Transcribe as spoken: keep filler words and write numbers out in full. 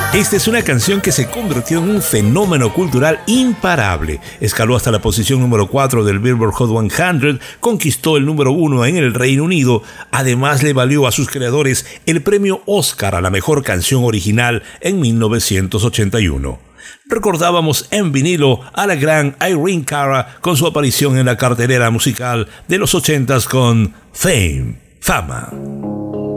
Esta es una canción que se convirtió en un fenómeno cultural imparable. Escaló hasta la posición número cuatro del Billboard Hot cien, conquistó el número uno en el Reino Unido. Además, le valió a sus creadores el premio Oscar a la mejor canción original en mil novecientos ochenta y uno. Recordábamos en vinilo a la gran Irene Cara con su aparición en la cartelera musical de los ochentas con Fame, Fama.